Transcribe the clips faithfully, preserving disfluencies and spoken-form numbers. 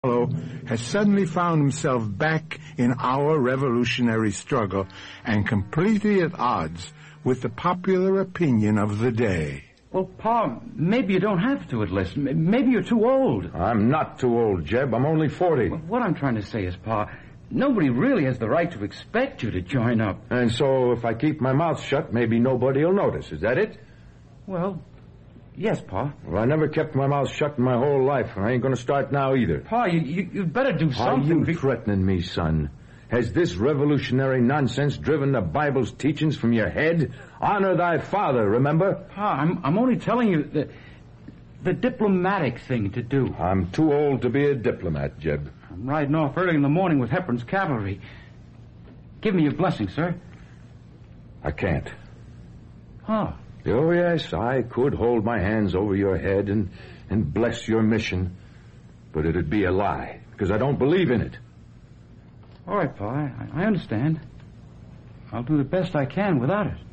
has suddenly found himself back in our revolutionary struggle and completely at odds with the popular opinion of the day. Well, Pa, maybe you don't have to enlist. Maybe you're too old. I'm not too old, Jeb. I'm only forty. Well, what I'm trying to say is, Pa, nobody really has the right to expect you to join up. And so if I keep my mouth shut, maybe nobody will notice. Is that it? Well, yes, Pa. Well, I never kept my mouth shut in my whole life, and I ain't going to start now either. Pa, you, you, you'd better do something. Are you be- threatening me, son? Has this revolutionary nonsense driven the Bible's teachings from your head? Honor thy father, remember? Pa, I'm, I'm only telling you the, the diplomatic thing to do. I'm too old to be a diplomat, Jeb. I'm riding off early in the morning with Hepburn's cavalry. Give me your blessing, sir. I can't. Huh. Oh, yes, I could hold my hands over your head and, and bless your mission, but it'd be a lie, because I don't believe in it. All right, Pa, I, I understand. I'll do the best I can without it.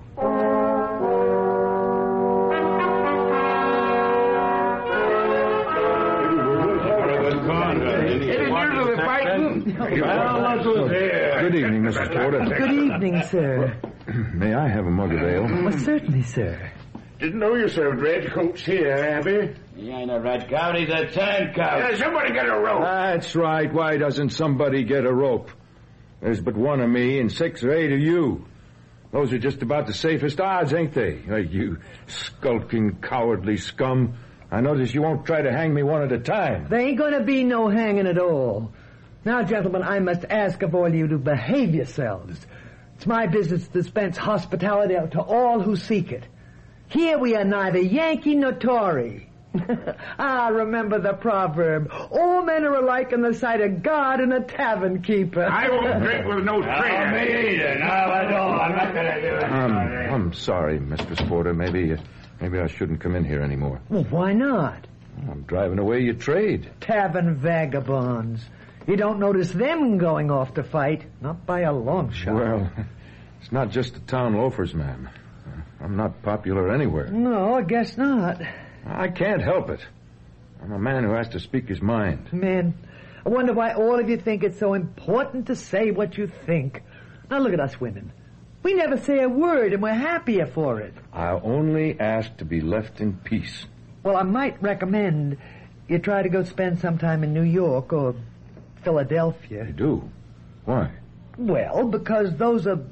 Good evening, Missus Porter. Good evening, sir. May I have a mug of ale? Well, certainly, sir. Didn't know you served red coats here, Abby. He ain't a red coat, he's a turncoat. Yeah, somebody get a rope. That's right. Why doesn't somebody get a rope? There's but one of me and six or eight of you. Those are just about the safest odds, ain't they? Oh, you skulking, cowardly scum. I notice you won't try to hang me one at a time. There ain't going to be no hanging at all. Now, gentlemen, I must ask of all you to behave yourselves. It's my business to dispense hospitality to all who seek it. Here we are neither Yankee nor Tory. Ah, remember the proverb, all men are alike in the sight of God and a tavern keeper. I won't drink with no traitor. Oh, me either. No, I don't. I'm not going to do it. Um, I'm sorry, Mistress Porter. Maybe, uh, maybe I shouldn't come in here anymore. Well, why not? I'm driving away your trade. Tavern vagabonds. You don't notice them going off to fight, not by a long shot. Well, it's not just the town loafers, ma'am. I'm not popular anywhere. No, I guess not. I can't help it. I'm a man who has to speak his mind. Man, I wonder why all of you think it's so important to say what you think. Now look at us women. We never say a word, and we're happier for it. I only ask to be left in peace. Well, I might recommend you try to go spend some time in New York or Philadelphia. You do? Why? Well, because those are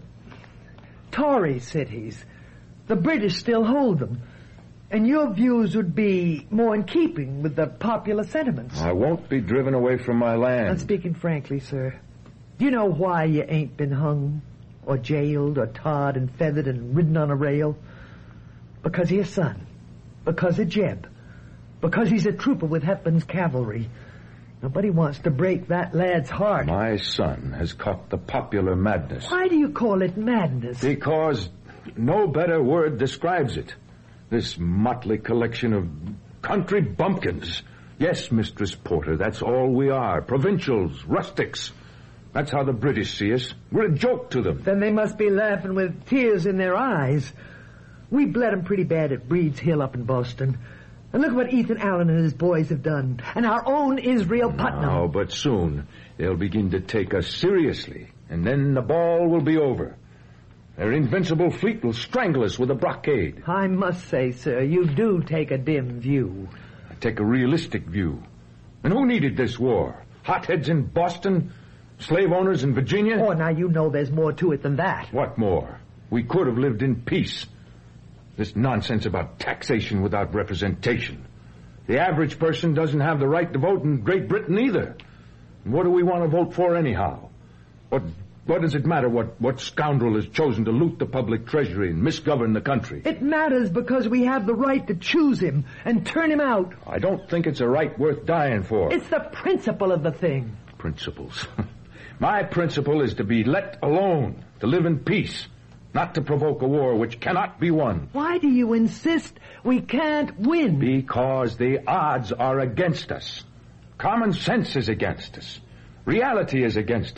Tory cities. The British still hold them. And your views would be more in keeping with the popular sentiments. I won't be driven away from my land. I'm speaking frankly, sir. Do you know why you ain't been hung or jailed or tarred and feathered and ridden on a rail? Because of your son. Because of Jeb. Because he's a trooper with Hepburn's cavalry. Nobody wants to break that lad's heart. My son has caught the popular madness. Why do you call it madness? Because no better word describes it. This motley collection of country bumpkins. Yes, Mistress Porter, that's all we are. Provincials, rustics. That's how the British see us. We're a joke to them. Then they must be laughing with tears in their eyes. We bled them pretty bad at Breed's Hill up in Boston. And look what Ethan Allen and his boys have done. And our own Israel Putnam. Oh, but soon they'll begin to take us seriously. And then the ball will be over. Their invincible fleet will strangle us with a blockade. I must say, sir, you do take a dim view. I take a realistic view. And who needed this war? Hotheads in Boston? Slave owners in Virginia? Oh, now you know there's more to it than that. What more? We could have lived in peace. This nonsense about taxation without representation. The average person doesn't have the right to vote in Great Britain either. And what do we want to vote for anyhow? What what does it matter what, what scoundrel has chosen to loot the public treasury and misgovern the country? It matters because we have the right to choose him and turn him out. I don't think it's a right worth dying for. It's the principle of the thing. Principles. My principle is to be let alone, to live in peace, not to provoke a war which cannot be won. Why do you insist we can't win? Because the odds are against us. Common sense is against us. Reality is against us.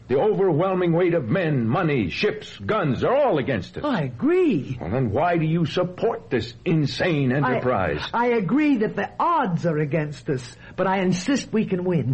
The overwhelming weight of men, money, ships, guns are all against us. I agree. Well, then why do you support this insane enterprise? I, I agree that the odds are against us, but I insist we can win.